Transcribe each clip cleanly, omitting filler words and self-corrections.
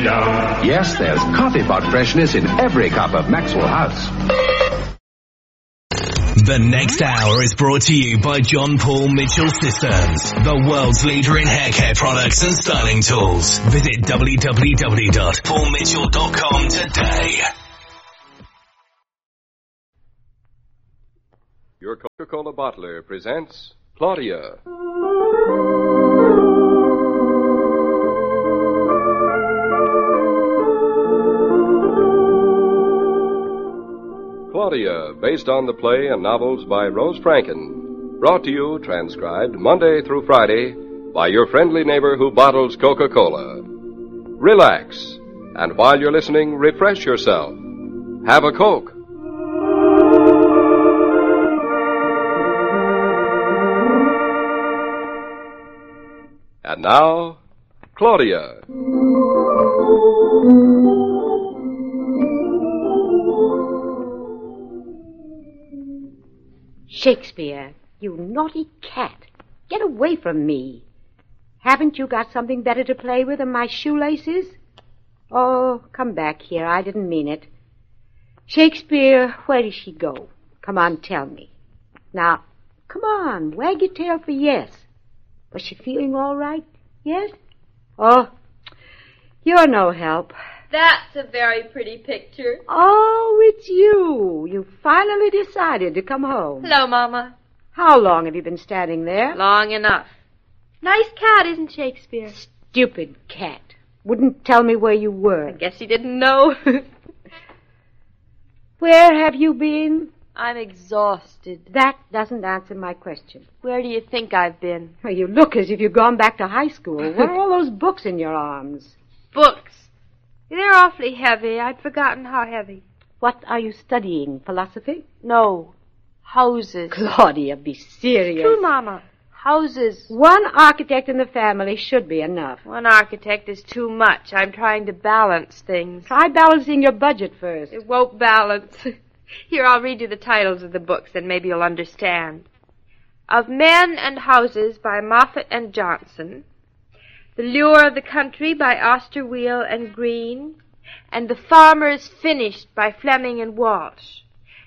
down. Yes, there's coffee pot freshness in every cup of Maxwell House. The next hour is brought to you by John Paul Mitchell Systems, the world's leader in hair care products and styling tools. Visit www.paulmitchell.com today. Your Coca-Cola bottler presents Claudia. Claudia, based on the play and novels by Rose Franken. Brought to you, transcribed, Monday through Friday, by your friendly neighbor who bottles Coca-Cola. Relax, and while you're listening, refresh yourself. Have a Coke. And now, Claudia. Shakespeare, you naughty cat. Get away from me. Haven't you got something better to play with than my shoelaces? Oh, come back here. I didn't mean it. Shakespeare, where did she go? Come on, tell me. Now, come on, wag your tail for yes. Was she feeling all right? Yes? Oh, you're no help. That's a very pretty picture. Oh, it's you. You finally decided to come home. Hello, Mama. How long have you been standing there? Long enough. Nice cat, isn't Shakespeare? Stupid cat. Wouldn't tell me where you were. I guess he didn't know. Where have you been? I'm exhausted. That doesn't answer my question. Where do you think I've been? Well, you look as if you've gone back to high school. What are all those books in your arms? Books. They're awfully heavy. I'd forgotten how heavy. What are you studying? Philosophy? No. Houses. Claudia, be serious. True, Mama. Houses. One architect in the family should be enough. One architect is too much. I'm trying to balance things. Try balancing your budget first. It won't balance. Here, I'll read you the titles of the books, and maybe you'll understand. Of Men and Houses by Moffat and Johnson. The Lure of the Country by Osterweel and Green. And The Farmer's Finished by Fleming and Walsh.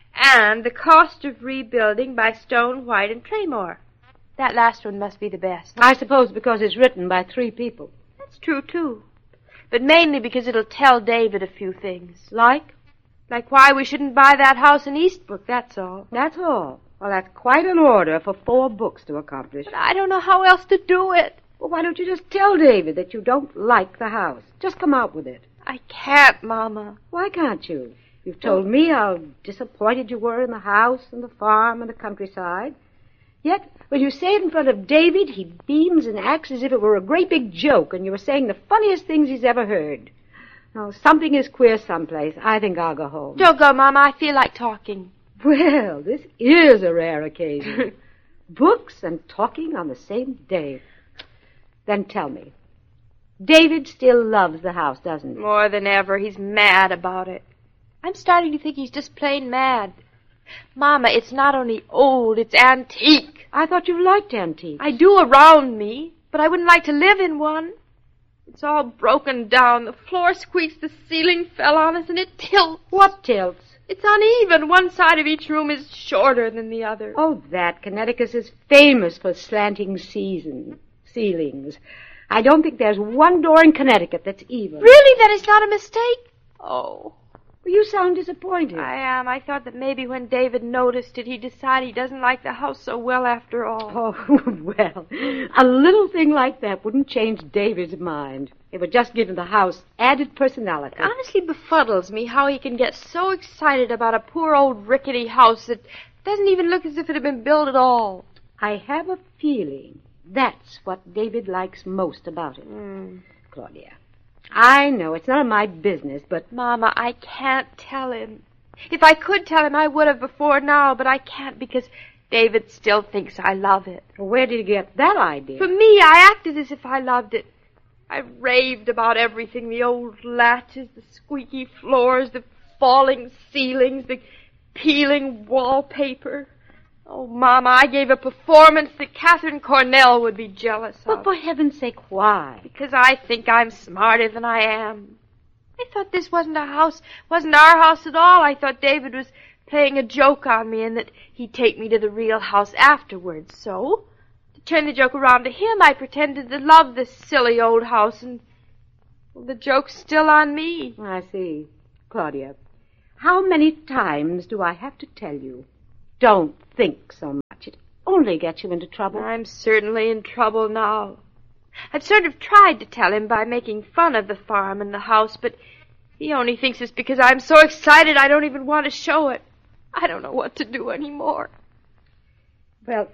And The Cost of Rebuilding by Stone, White, and Traymore. That last one must be the best. I suppose because it's written by 3 people. That's true, too. But mainly because it'll tell David a few things. Like? Like why we shouldn't buy that house in Eastbrook, that's all. That's all. Well, that's quite an order for 4 books to accomplish. But I don't know how else to do it. Well, why don't you just tell David that you don't like the house? Just come out with it. I can't, Mama. Why can't you? You've told me how disappointed you were in the house and the farm and the countryside. Yet, when you say it in front of David, he beams and acts as if it were a great big joke, and you were saying the funniest things he's ever heard. Oh, something is queer someplace. I think I'll go home. Don't go, Mama. I feel like talking. Well, this is a rare occasion. Books and talking on the same day. Then tell me, David still loves the house, doesn't he? More than ever. He's mad about it. I'm starting to think he's just plain mad. Mama, it's not only old, it's antique. I thought you liked antiques. I do around me, but I wouldn't like to live in one. It's all broken down. The floor squeaks, the ceiling fell on us, and it tilts. What tilts? It's uneven. One side of each room is shorter than the other. Oh, that. Connecticut is famous for slanting ceilings. I don't think there's one door in Connecticut that's even. Really? That is not a mistake? Oh. Well, you sound disappointed. I am. I thought that maybe when David noticed it, he'd decide he doesn't like the house so well after all. Oh, well, a little thing like that wouldn't change David's mind. It would just give the house added personality. It honestly befuddles me how he can get so excited about a poor old rickety house that doesn't even look as if it had been built at all. I have a feeling that's what David likes most about it. Claudia. I know, it's none of my business, but... Mama, I can't tell him. If I could tell him, I would have before now, but I can't because David still thinks I love it. Where did you get that idea? For me, I acted as if I loved it. I raved about everything, the old latches, the squeaky floors, the falling ceilings, the peeling wallpaper. Oh, Mama, I gave a performance that Catherine Cornell would be jealous of. But for heaven's sake, why? Because I think I'm smarter than I am. I thought this wasn't our house at all. I thought David was playing a joke on me and that he'd take me to the real house afterwards. So, to turn the joke around to him, I pretended to love this silly old house, and well, the joke's still on me. I see. Claudia, how many times do I have to tell you? Don't think so much. It only gets you into trouble. I'm certainly in trouble now. I've sort of tried to tell him by making fun of the farm and the house, but he only thinks it's because I'm so excited I don't even want to show it. I don't know what to do anymore. Well,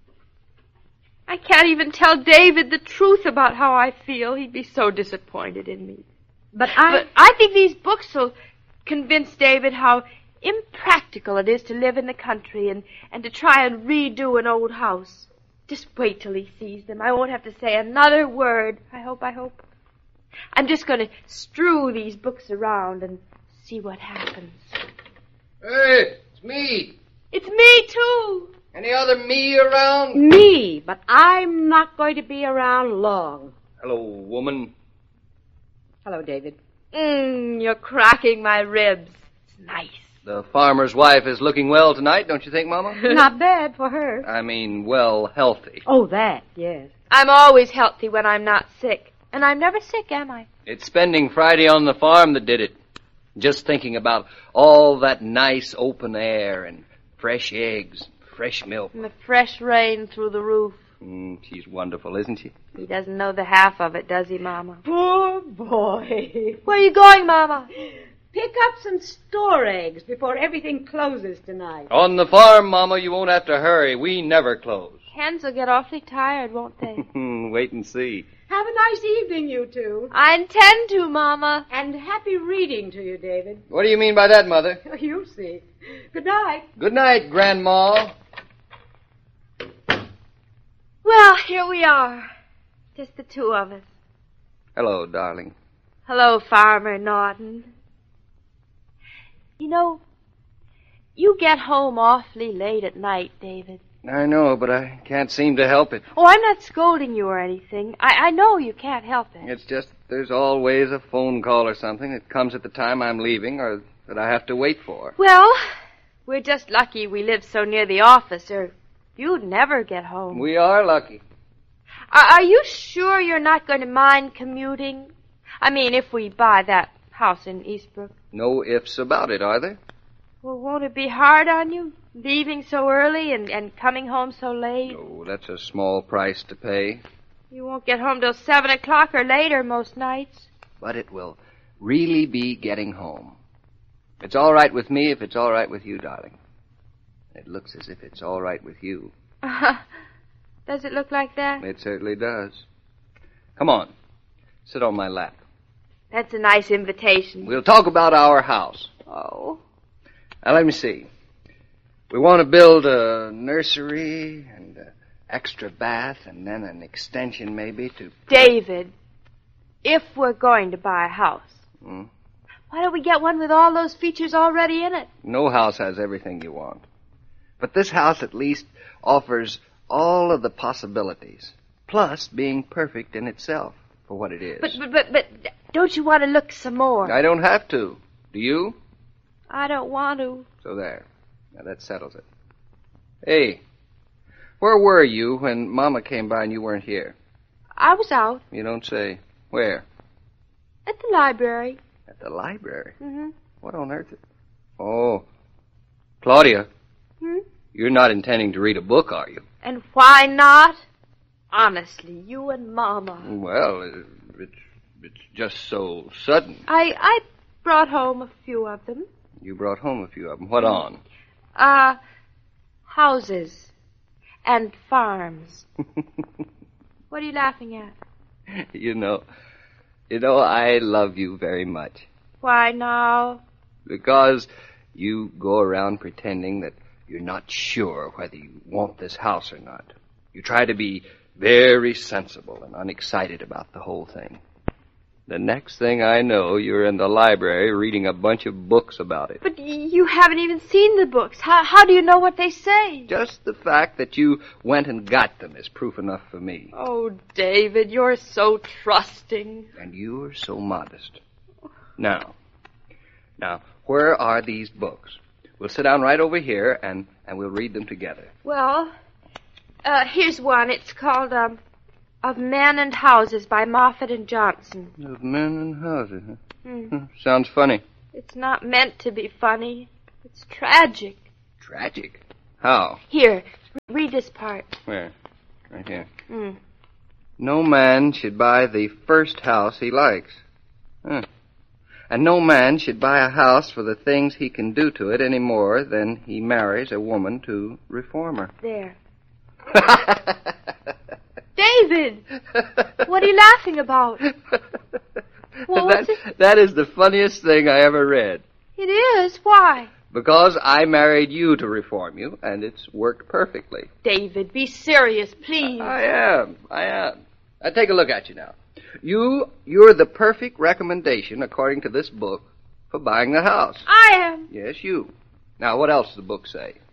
I can't even tell David the truth about how I feel. He'd be so disappointed in me. But I think these books will convince David how impractical it is to live in the country and to try and redo an old house. Just wait till he sees them. I won't have to say another word. I hope. I'm just going to strew these books around and see what happens. Hey, it's me. It's me, too. Any other me around? Me, but I'm not going to be around long. Hello, woman. Hello, David. You're cracking my ribs. It's nice. The farmer's wife is looking well tonight, don't you think, Mama? Not bad for her. I mean, well, healthy. Oh, that, yes. I'm always healthy when I'm not sick. And I'm never sick, am I? It's spending Friday on the farm that did it. Just thinking about all that nice open air and fresh eggs, fresh milk. And the fresh rain through the roof. She's wonderful, isn't she? He doesn't know the half of it, does he, Mama? Poor boy. Where are you going, Mama? Pick up some store eggs before everything closes tonight. On the farm, Mama, you won't have to hurry. We never close. Hens will get awfully tired, won't they? Wait and see. Have a nice evening, you two. I intend to, Mama. And happy reading to you, David. What do you mean by that, Mother? You'll see. Good night. Good night, Grandma. Well, here we are. Just the two of us. Hello, darling. Hello, Farmer Norton. You know, you get home awfully late at night, David. I know, but I can't seem to help it. Oh, I'm not scolding you or anything. I know you can't help it. It's just there's always a phone call or something that comes at the time I'm leaving or that I have to wait for. Well, we're just lucky we live so near the office, or you'd never get home. We are lucky. Are you sure you're not going to mind commuting? I mean, if we buy that house in Eastbrook. No ifs about it, are there? Well, won't it be hard on you, leaving so early and coming home so late? Oh, that's a small price to pay. You won't get home till 7 o'clock or later most nights. But it will really be getting home. It's all right with me if it's all right with you, darling. It looks as if it's all right with you. Does it look like that? It certainly does. Come on. Sit on my lap. That's a nice invitation. We'll talk about our house. Oh. Now, let me see. We want to build a nursery and an extra bath and then an extension maybe to... David, if we're going to buy a house, why don't we get one with all those features already in it? No house has everything you want. But this house at least offers all of the possibilities, plus being perfect in itself for what it is. But don't you want to look some more? I don't have to. Do you? I don't want to. So there. Now that settles it. Hey, where were you when Mama came by and you weren't here? I was out. You don't say. Where? At the library. At the library? Mm-hmm. What on earth? Oh, Claudia. Hmm? You're not intending to read a book, are you? And why not? Honestly, you and Mama. Well, it's just so sudden. I brought home a few of them. You brought home a few of them. What on? Houses and farms. What are you laughing at? You know, I love you very much. Why now? Because you go around pretending that you're not sure whether you want this house or not. You try to be very sensible and unexcited about the whole thing. The next thing I know, you're in the library reading a bunch of books about it. But you haven't even seen the books. How do you know what they say? Just the fact that you went and got them is proof enough for me. Oh, David, you're so trusting. And you're so modest. Now, where are these books? We'll sit down right over here, and we'll read them together. Well, here's one. It's called, Of Men and Houses by Moffat and Johnson. Of Men and Houses, huh? Sounds funny. It's not meant to be funny. It's tragic. Tragic? How? Here, read this part. Where? Right here. No man should buy the first house he likes. And no man should buy a house for the things he can do to it any more than he marries a woman to reform her. There. David! What are you laughing about? What was it? That is the funniest thing I ever read. It is? Why? Because I married you to reform you, and it's worked perfectly. David, be serious, please. I am. Now, take a look at you now. You're the perfect recommendation, according to this book, for buying the house. I am. Yes, you. Now, what else does the book say?